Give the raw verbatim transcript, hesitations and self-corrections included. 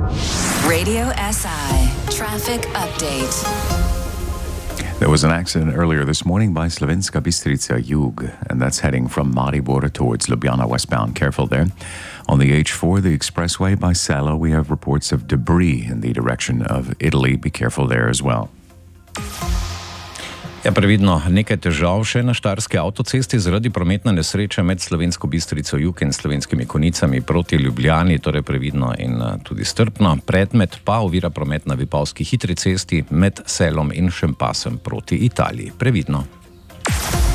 Radio S I Traffic Update. There was an accident earlier this morning by Slovenska Bistrica Jug, and that's heading from Maribor towards Ljubljana westbound. Careful there. On the H four, the expressway by Salo, we have reports of debris in the direction of Italy. Be careful there as well. Ja, previdno, nekaj težav še na Štajerski avtocesti zaradi prometne nesreče med Slovensko Bistrico Jug in Slovenskimi Konicami proti Ljubljani, torej previdno in tudi strpno. Predmet pa ovira promet na Vipavski hitri cesti med Selom in Šempasem proti Italiji. Previdno.